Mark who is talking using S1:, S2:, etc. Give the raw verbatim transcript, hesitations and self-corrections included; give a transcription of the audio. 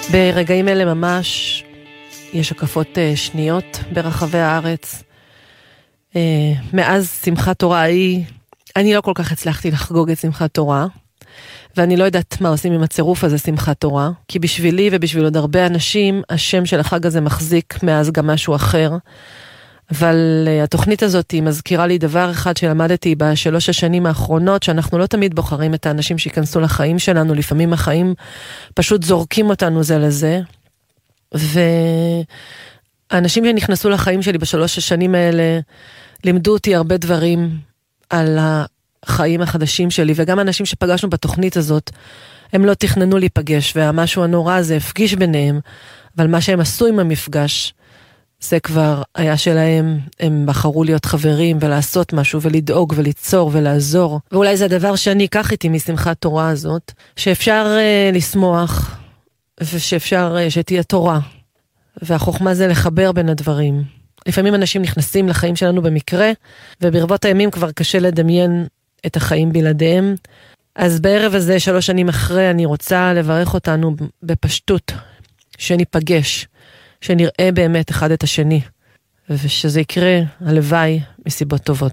S1: ברגעים אלה ממש יש הקפות שניות ברחבי הארץ. מאז שמחת תורה ההיא, אני לא כל כך הצלחתי לחגוג את שמחת תורה, ואני לא יודעת מה עושים עם הצירוף הזה שמחת תורה, כי בשבילי ובשביל עוד הרבה אנשים, השם של החג הזה מחזיק מאז גם משהו אחר, אבל התוכנית הזאת היא מזכירה לי דבר אחד שלמדתי בשלוש השנים האחרונות, שאנחנו לא תמיד בוחרים את האנשים שיכנסו לחיים שלנו, לפעמים החיים פשוט זורקים אותנו זה לזה, והאנשים שנכנסו לחיים שלי בשלוש השנים האלה, לימדו אותי הרבה דברים על החיים החדשים שלי, וגם אנשים שפגשנו בתוכנית הזאת, הם לא תכננו להיפגש, והמשהו הנורא הזה הפגיש ביניהם, אבל מה שהם עשו עם המפגש, זה כבר היה שלהם, הם בחרו להיות חברים ולעשות משהו ולדאוג וליצור ולעזור. ואולי זה הדבר שאני אקח איתי משמחת תורה הזאת, שאפשר uh, לשמוח ושאפשר uh, שתהיה תורה. והחוכמה זה לחבר בין הדברים. לפעמים אנשים נכנסים לחיים שלנו במקרה, וברבות הימים כבר קשה לדמיין את החיים בלעדיהם. אז בערב הזה, שלוש שנים אחרי, אני רוצה לברך אותנו בפשטות, שניפגש. שנראה באמת אחד את השני, ושזה יקרה, הלוואי, מסיבות טובות.